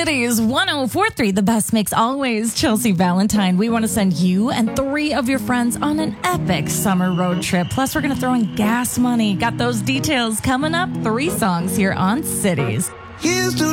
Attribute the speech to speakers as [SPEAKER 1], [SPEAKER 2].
[SPEAKER 1] Cities 1043, the best mix always. Chelsea Valentine. We want to send you and 3 of your friends on an epic summer road trip. Plus, we're going to throw in gas money. Got those details coming up. 3 songs here on Cities.
[SPEAKER 2] Here's to